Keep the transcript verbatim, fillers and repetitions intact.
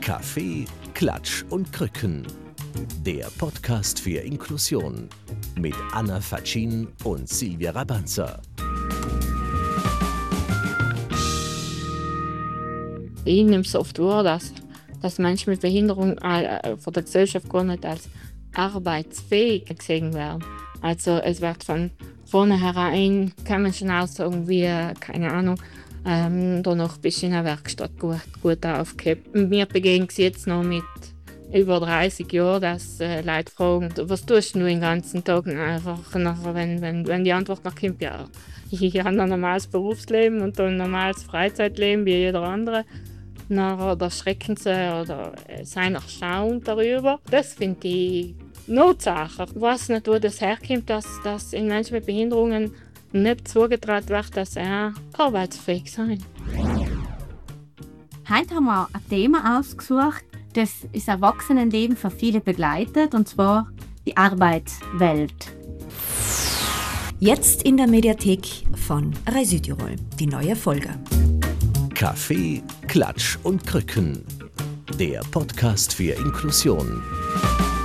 Kaffee, Klatsch und Krücken. Der Podcast für Inklusion mit Anna Faccin und Silvia Rabanza. Ich nehme es oft wahr, dass, dass Menschen mit Behinderung äh, von der Gesellschaft gar nicht als arbeitsfähig gesehen werden. Also es wird von vornherein, kann man schon auch sagen, wie, keine Ahnung, ähm, da noch ein bisschen in der Werkstatt gut, gut aufgehoben. Mir begegnet es jetzt noch mit über dreißig Jahren, dass äh, Leute fragen, was tust du den ganzen Tag? Einfach nachher, wenn, wenn, wenn die Antwort noch kommt, ja, ich habe ein normales Berufsleben und ein normales Freizeitleben wie jeder andere. Nachher da schrecken sie oder äh, seien erstaunt darüber. Das finde ich Notsache. Ich weiß nicht, wo das herkommt, dass, dass in Menschen mit Behinderungen nicht zugetraut wird, dass sie arbeitsfähig sind. Heute haben wir ein Thema ausgesucht, das das Erwachsenenleben für viele begleitet, und zwar die Arbeitswelt. Jetzt in der Mediathek von Rai Südtirol, die neue Folge. Kaffee, Klatsch und Krücken. Der Podcast für Inklusion.